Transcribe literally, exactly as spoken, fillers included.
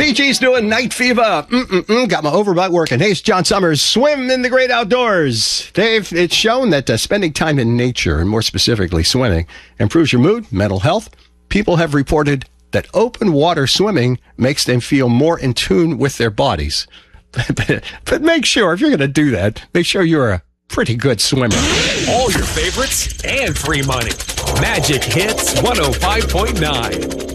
Bee Gees doing Night Fever. Mm-mm-mm, got my overbite working. Hey, it's John Summers. Swim in the great outdoors. Dave, it's shown that uh, spending time in nature, and more specifically swimming, improves your mood, mental health. People have reported that open water swimming makes them feel more in tune with their bodies. but, but make sure, if you're going to do that, make sure you're a pretty good swimmer. All your favorites and free money. Magic Hits one oh five point nine.